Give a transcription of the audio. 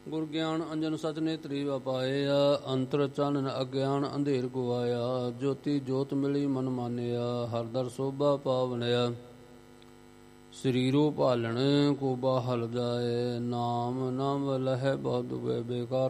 ਗੁਰ ਗਿਆਨ ਅੰਜਨ ਸਚ ਨੇਤਰੀ ਵਪਾਇਆ, ਅੰਤਰ ਚਾਨਣ ਅਗਿਆਨ ਅੰਧੇਰ ਗਵਾਇਆ। ਜੋਤੀ ਜੋਤ ਮਿਲੀ ਮਨ ਮਾਨਿਆ, ਹਰ ਦਰ ਸੋਭਾ ਪਾਵਨਿਆ। ਸਰੀਰੋ ਭਾਲਣ ਕੋ ਬਾਹਲ ਜਾਏ, ਨਾਮ ਨਾਮ ਲਹੈ ਬਹੁਤ ਬੇਕਾਰ।